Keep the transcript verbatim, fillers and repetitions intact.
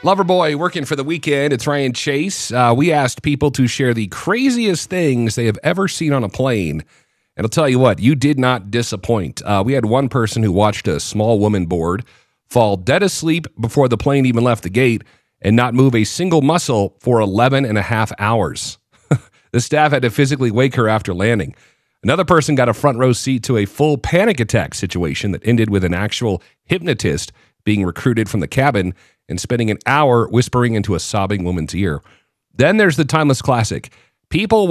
Loverboy working for the weekend. It's Ryan Chase. Uh, we asked people to share the craziest things they have ever seen on a plane. And I'll tell you what, you did not disappoint. Uh, we had one person who watched a small woman board fall dead asleep before the plane even left the gate and not move a single muscle for eleven and a half hours. The staff had to physically wake her after landing. Another person got a front row seat to a full panic attack situation that ended with an actual hypnotist being recruited from the cabin and spending an hour whispering into a sobbing woman's ear. Then there's the timeless classic. People